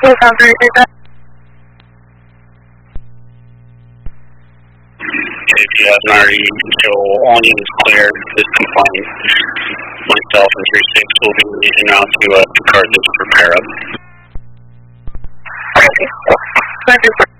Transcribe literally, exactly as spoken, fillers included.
Yes, I'm very good. If you haven't already, Joel Onion is clear this complaint. Myself and three six will be reaching out to uh, Picard to prepare up. Okay. Thank you.